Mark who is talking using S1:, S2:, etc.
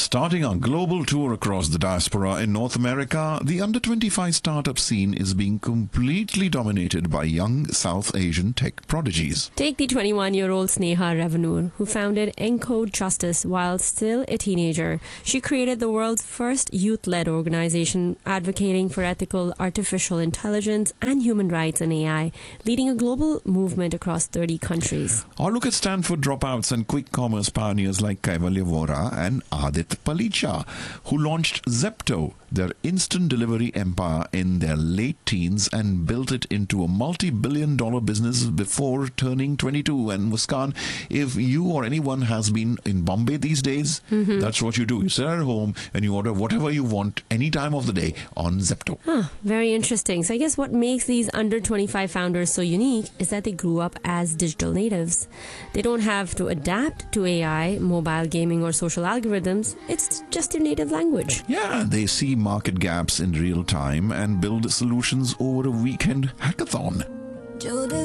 S1: Starting a global tour across the diaspora in North America, the under-25 startup scene is being completely dominated by young South Asian tech prodigies.
S2: Take the 21-year-old Sneha Revanur, who founded Encode Justice while still a teenager. She created the world's first youth-led organization advocating for ethical artificial intelligence and human rights in AI, leading a global movement across 30 countries.
S1: Or look at Stanford dropouts and quick commerce pioneers like Kaivalya Vora and Adit Palicha, who launched Zepto, their instant delivery empire, in their late teens and built it into a multi-billion-dollar business before turning 22. And Muskan, if you or anyone has been in Bombay these days, that's what you do. You sit at home and you order whatever you want any time of the day on Zepto.
S2: Very interesting. So I guess what makes these under 25 founders so unique is that they grew up as digital natives. They don't have to adapt to AI, mobile gaming, or social algorithms. It's just their native language.
S1: Yeah, they see market gaps in real time and build solutions over a weekend hackathon.